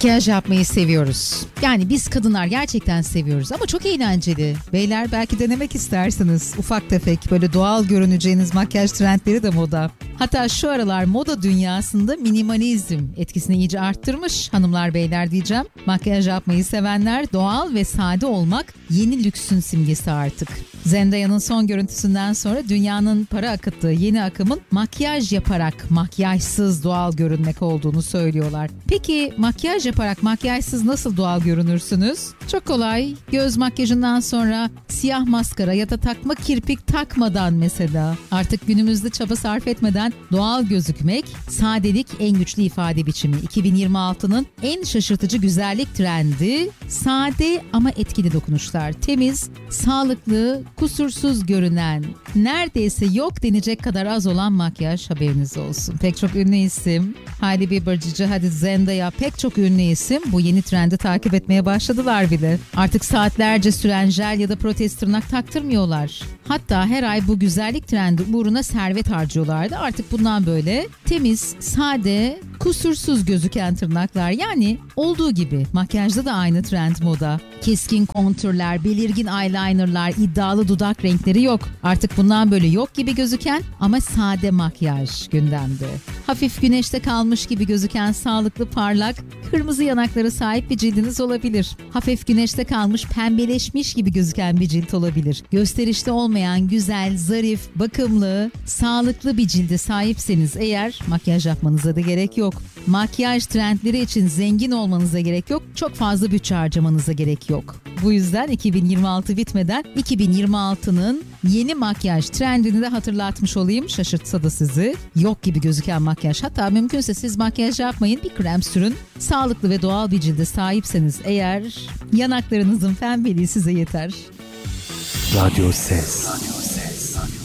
Makyaj yapmayı seviyoruz. Yani biz kadınlar gerçekten seviyoruz ama çok eğlenceli. Beyler belki denemek istersiniz. Ufak tefek böyle doğal görüneceğiniz makyaj trendleri de moda. Hatta şu aralar moda dünyasında minimalizm etkisini iyice arttırmış hanımlar beyler diyeceğim. Makyaj yapmayı sevenler, doğal ve sade olmak yeni lüksün simgesi artık. Zendaya'nın son görüntüsünden sonra dünyanın para akıttığı yeni akımın makyaj yaparak makyajsız doğal görünmek olduğunu söylüyorlar. Peki makyaj yaparak makyajsız nasıl doğal görünürsünüz? Çok kolay. Göz makyajından sonra siyah maskara ya da takma kirpik takmadan mesela. Artık günümüzde çaba sarf etmeden doğal gözükmek, sadelik en güçlü ifade biçimi. 2026'nın en şaşırtıcı güzellik trendi sade ama etkili dokunuşlar. Temiz, sağlıklı, kusursuz görünen, neredeyse yok denecek kadar az olan makyaj, haberiniz olsun. Pek çok ünlü isim, Hailey Bieber, Gigi Hadid, Zendaya, pek çok ünlü isim bu yeni trendi takip etmeye başladılar bile. Artık saatlerce süren jel ya da protez tırnak taktırmıyorlar. Hatta her ay bu güzellik trendi uğruna servet harcıyorlardı. Artık bundan böyle temiz, sade, kusursuz gözüken tırnaklar, yani olduğu gibi makyajda da aynı trend moda. Keskin kontürler, belirgin eyelinerlar, iddialı dudak renkleri yok. Artık bundan böyle yok gibi gözüken ama sade makyaj gündemde. Hafif güneşte kalmış gibi gözüken sağlıklı, parlak, kırmızı yanaklara sahip bir cildiniz olabilir. Hafif güneşte kalmış, pembeleşmiş gibi gözüken bir cilt olabilir. Gösterişli olmayan, güzel, zarif, bakımlı, sağlıklı bir cilde sahipseniz eğer makyaj yapmanıza da gerek yok. Makyaj trendleri için zengin olmanıza gerek yok. Çok fazla bütçe harcamanıza gerek yok. Bu yüzden 2026 bitmeden 2026'nın yeni makyaj trendini de hatırlatmış olayım. Şaşırtsa da sizi. Yok gibi gözüken makyaj. Hatta mümkünse siz makyaj yapmayın, bir krem sürün. Sağlıklı ve doğal bir cilde sahipseniz eğer yanaklarınızın pembeliği size yeter. Radyo Ses.